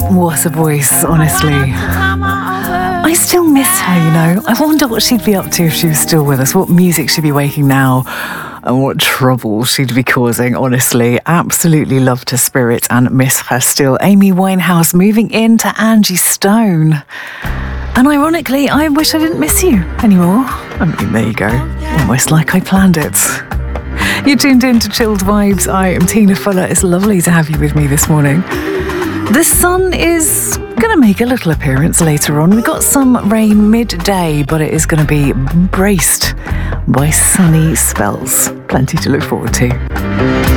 What a voice, honestly. I still miss her, you know. I wonder what she'd be up to if she was still with us, what music she'd be making now, and what trouble she'd be causing, honestly. Absolutely loved her spirit and miss her still. Amy Winehouse moving into Angie Stone. And ironically, I wish I didn't miss you anymore. I mean, there you go. Almost like I planned it. You're tuned in to Chilled Vibes. I am Tina Fuller. It's lovely to have you with me this morning. The sun is going to make a little appearance later on. We've got some rain midday, but it is going to be braced by sunny spells. Plenty to look forward to.